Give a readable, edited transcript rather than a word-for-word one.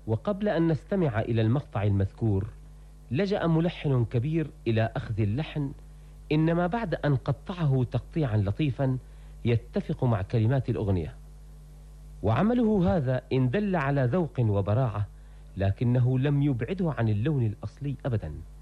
وقبل أن نستمع إلى المقطع المذكور لجأ ملحن كبير إلى أخذ اللحن، إنما بعد أن قطعه تقطيعا لطيفا يتفق مع كلمات الأغنية. وعمله هذا إن دل على ذوق وبراعة، لكنه لم يبعده عن اللون الأصلي أبدا.